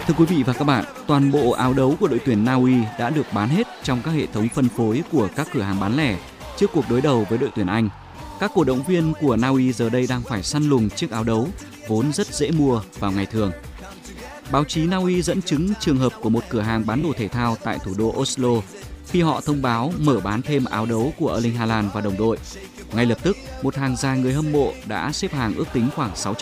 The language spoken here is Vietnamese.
Thưa quý vị và các bạn, toàn bộ áo đấu của đội tuyển Na Uy đã được bán hết trong các hệ thống phân phối của các cửa hàng bán lẻ trước cuộc đối đầu với đội tuyển Anh. Các cổ động viên của Na Uy giờ đây đang phải săn lùng chiếc áo đấu vốn rất dễ mua vào ngày thường. Báo chí Na Uy dẫn chứng trường hợp của một cửa hàng bán đồ thể thao tại thủ đô Oslo khi họ thông báo mở bán thêm áo đấu của Erling Haaland và đồng đội. Ngay lập tức, một hàng dài người hâm mộ đã xếp hàng ước tính khoảng 600